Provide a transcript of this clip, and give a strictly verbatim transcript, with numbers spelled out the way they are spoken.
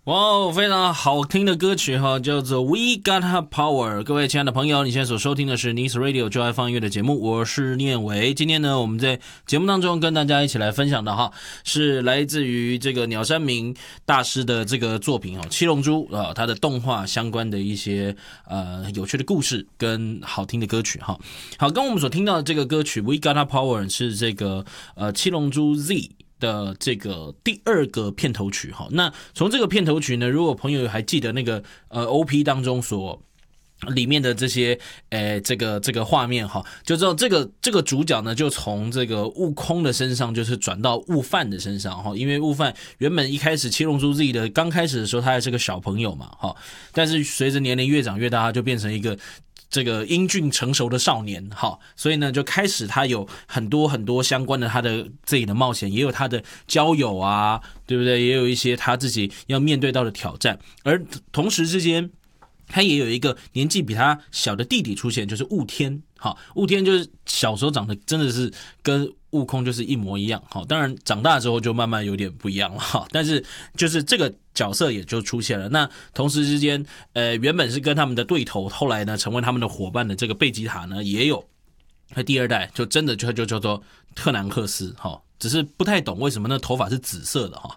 哇哦，非常好听的歌曲哈，叫做 We Got Power。各位亲爱的朋友，你现在所收听的是 Nice Radio 就爱放音乐的节目，我是念伟。今天呢，我们在节目当中跟大家一起来分享的哈，是来自于这个鸟山明大师的这个作品哈，《七龙珠》啊，它的动画相关的一些呃有趣的故事跟好听的歌曲哈。好，跟我们所听到的这个歌曲 We Got Power 是这个呃《七龙珠 Z》的这个第二个片头曲哈，那从这个片头曲呢，如果朋友还记得那个呃 O P 当中所里面的这些诶这个这个画面哈，就知道这个这个主角呢就从这个悟空的身上就是转到悟饭的身上哈，因为悟饭原本一开始七龙珠 Z 的刚开始的时候他还是个小朋友嘛哈，但是随着年龄越长越大，他就变成一个这个英俊成熟的少年，好，所以呢就开始他有很多很多相关的他的自己的冒险，也有他的交友啊，对不对？也有一些他自己要面对到的挑战，而同时之间他也有一个年纪比他小的弟弟出现，就是悟天。好，悟天就是小时候长得真的是跟悟空就是一模一样，好，当然长大之后就慢慢有点不一样了哈。但是就是这个角色也就出现了。那同时之间，呃，原本是跟他们的对头，后来呢成为他们的伙伴的这个贝吉塔呢，也有。那第二代就真的就就叫做特南克斯哈，只是不太懂为什么那头发是紫色的哈。